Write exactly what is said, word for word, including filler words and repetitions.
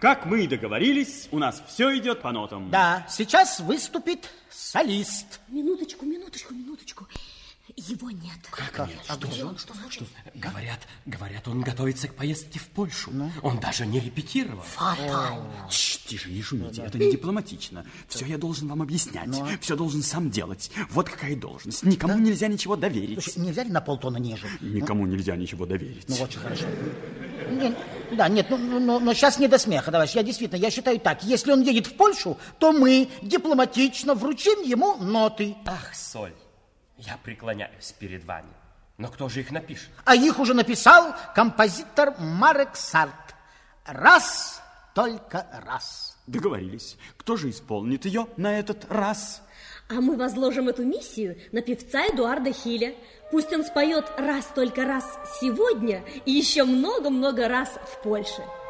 Как мы и договорились, у нас все идет по нотам. Да, сейчас выступит солист. Минуточку, минуточку, минуточку. Его нет. Как нет? А где он? Что случилось? Говорят, говорят, он готовится к поездке в Польшу. Ну? Он даже не репетировал. Фатально. Тише, не шумите, ну, да. Это не дипломатично. Все я должен вам объяснять, Но... все должен сам делать. Вот какая должность. Никому да? нельзя ничего доверить. Слушай, нельзя ли на полтона ниже? Никому ну? нельзя ничего доверить. Ну, очень хорошо. Нет, да, нет, ну, ну, но сейчас не до смеха, товарищ. Я действительно, я считаю так. Если он едет в Польшу, то мы дипломатично вручим ему ноты. Ах, Соль. Я преклоняюсь перед вами. Но кто же их напишет? А их уже написал композитор Марек Сарт. Раз, только раз. Договорились. Кто же исполнит ее на этот раз? А мы возложим эту миссию на певца Эдуарда Хиля. Пусть он споет раз только раз сегодня и еще много-много раз в Польше.